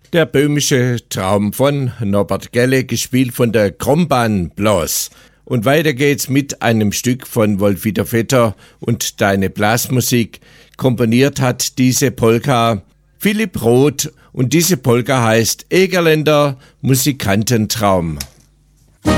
Der böhmische Traum von Norbert Gelle, gespielt von der Kromban Blas. Und weiter geht's mit einem Stück von Wolf-Dieter Vetter und Deine Blasmusik. Komponiert hat diese Polka Philipp Roth und diese Polka heißt Egerländer Musikantentraum.